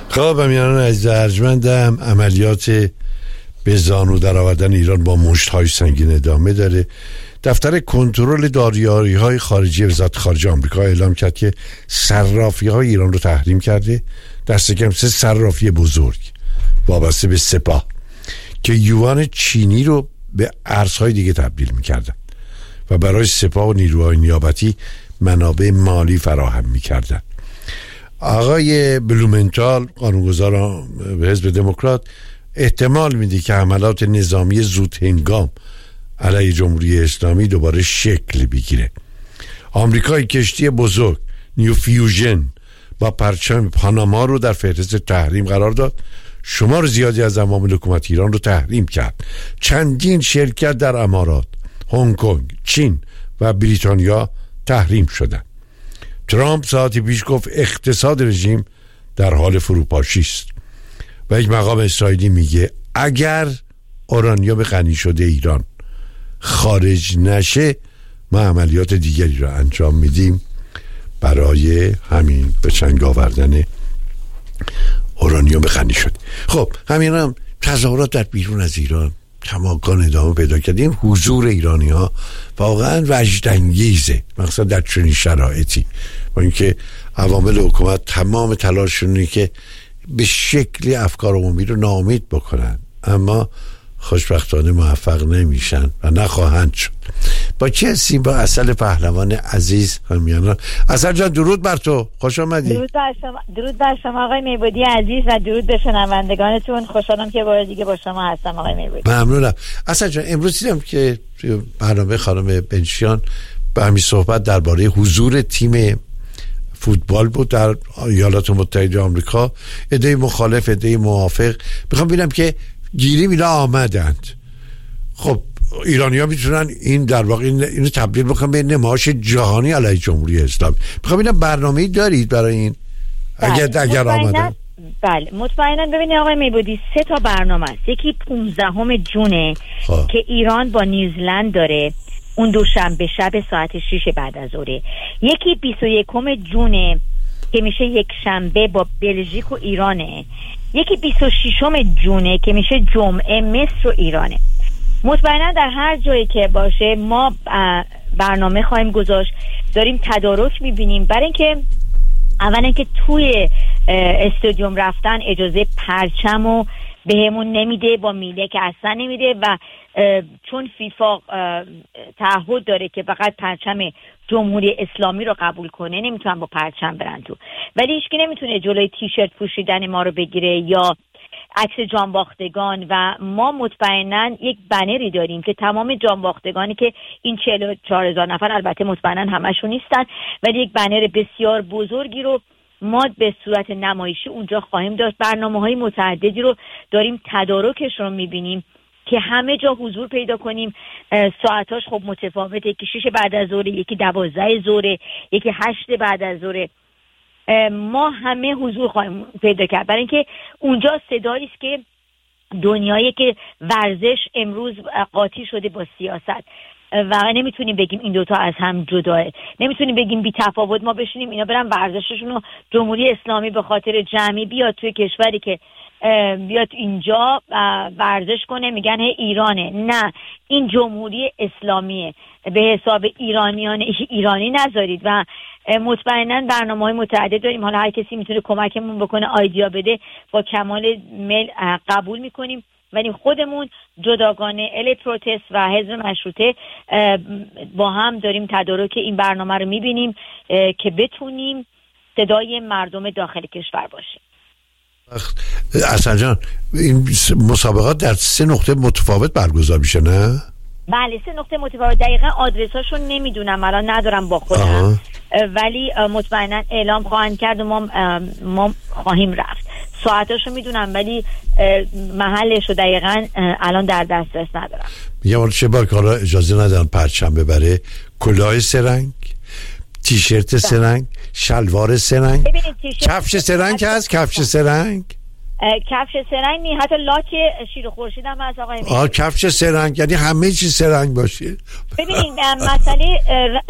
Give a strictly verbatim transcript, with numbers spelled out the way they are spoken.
خب امیران عزیز ارجمندم، عملیات به زانو در آوردن ایران با مشت‌های سنگین ادامه داره. دفتر کنترل داریاری‌های خارجی وزارت خارجه آمریکا اعلام کرد که صرافی‌های ایران رو تحریم کرده، دست کم سه صرافی بزرگ وابسته به سپاه که یوان چینی رو به ارزهای دیگه تبدیل می‌کردن و برای سپاه و نیروهای نیابتی منابع مالی فراهم می‌کردن. آقای بلومنتال قانونگذار به حزب دموکرات احتمال میده که حملات نظامی زود هنگام علیه جمهوری اسلامی دوباره شکل بگیره. آمریکای کشتی بزرگ نیو فیوژن با پرچم پاناما رو در فهرست تحریم قرار داد. شمار زیادی از عوامل حکومت ایران رو تحریم کرد. چندین شرکت در امارات، هنگ کنگ، چین و بریتانیا تحریم شدند. ترامپ ساعتی پیش گفت اقتصاد رژیم در حال فروپاشی است و یک مقام اسرائیلی میگه اگر اورانیوم غنی شده ایران خارج نشه ما عملیات دیگری را انجام میدیم برای همین به چنگ آوردن اورانیوم غنی شده. خب همین هم تظاهرات در بیرون از ایران کماکان ادامه پیدا کردیم. حضور ایرانی ها واقعا وجدانگیزه، مخصوصا در چنین شرایطی، با اینکه عوامل حکومت تمام تلاششونه که به شکلی افکار عمومی رو ناامید بکنن، اما خوشبختانه موفق نمیشن و نخواهند شد. با چه هستیم؟ با اصل پهلوان عزیز همیانا. اصل جان درود بر تو، خوش آمدی. درود بر شما، درود بر شما آقای میبودی عزیز و درود به شنوندگانتون. خوشحالم که بار دیگه با شما هستم آقای میبودی. ممنونم. اصل جان امروز دیدم که برنامه خانم بنشیان به همین صحبت درباره حضور تیم فوتبال بود در ایالات متحده آمریکا، عده مخالف عده موافق. میخوام ببینم که گیریم اینا آمدند. خب ایرانی ها میتونن این در واقع اینو تبدیل بکنن به نمایش جهانی علیه جمهوری اسلامی. میخوام ببینم برنامه‌ای دارید برای این اگر بله. اگر آمدن؟ بله مطمئنا. ببینید آقای میبودی سه تا برنامه است. یکی پانزدهم جونه خواه. که ایران با نیوزلند داره، اون دوشنبه شب ساعت شش بعد از ظهر. یکی بیست و یکم جونه که میشه یک شنبه با بلژیک و ایرانه. یکی بیست و ششم جونه که میشه جمعه مصر و ایرانه. مطمئنا در هر جایی که باشه ما برنامه خواهیم گذاشت. داریم تدارک میبینیم برای اینکه اولا که توی استادیوم رفتن اجازه پرچم و بهمون نمیده، با میله که اصلا نمیده و چون فیفا تعهد داره که فقط پرچم جمهوری اسلامی رو قبول کنه نمیتونن با پرچم برن تو، ولی هیچکی نمیتونه جلوی تیشرت پوشیدن ما رو بگیره یا عکس جانباختگان. و ما مطمئنا یک بنری داریم که تمام جانباختگانی که این چهل و چهار هزار نفر، البته مطمئنا همشون نیستن، ولی یک بنر بسیار بزرگی رو ما به صورت نمایشی اونجا خواهیم داشت. برنامه‌های متعددی رو داریم، تدارکش رو می‌بینیم که همه جا حضور پیدا کنیم. ساعتاش خب متفاوته، یکی شش بعد از ظهر، یکی دوازده ظهر، یکی هشت بعد از ظهر. ما همه حضور خواهیم پیدا کرد برای اینکه اونجا صدایی است که دنیایی که ورزش امروز قاطی شده با سیاست و نمیتونیم بگیم این دوتا از هم جداه، نمیتونیم بگیم بی تفاوت ما بشینیم اینا برن ورزششون رو جمهوری اسلامی به خاطر جمعی بیاد توی کشوری که بیاد اینجا ورزش کنه میگن هی ایرانه. نه، این جمهوری اسلامیه، به حساب ایرانیان ایرانی نذارید. و مطمئنا برنامه‌های متعدد داریم، حالا هر کسی میتونه کمکمون بکنه آیدیا بده، با کمال میل قبول میکنیم، ولی خودمون جداگانه ال پروتست و حزب مشروطه با هم داریم تدارک این برنامه رو میبینیم که بتونیم صدای مردم داخل کشور باشیم. اصلا جان این مسابقات در سه نقطه متفاوت برگزار میشه نه؟ بله سه نقطه متفاوت، دقیقا آدرساشو نمیدونم الان ندارم با خودم، ولی مطمئنا اعلام خواهند کرد و ما ما خواهیم رفت. ساعتاشو میدونم ولی محلشو دقیقا الان در دسترس ندارم. میگم چه بار که حالا اجازه ندارن پرچم ببره، کلاه سه رنگ، تیشرت سه رنگ، شلوار سه رنگ، کفش سه رنگ هست، کفش سه رنگ، کفش سه رنگ نی، حتی لاک شیر و خورشید هم هست آقای. آه کفش سه رنگ یعنی همه چی سه رنگ باشه. ببینید مسئله